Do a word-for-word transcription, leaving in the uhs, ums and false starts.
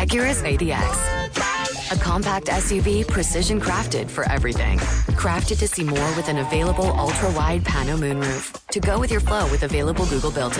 Acuris A D X. A compact S U V precision crafted for everything. Crafted to see more with an available ultra-wide pano moonroof. To go with your flow with available Google built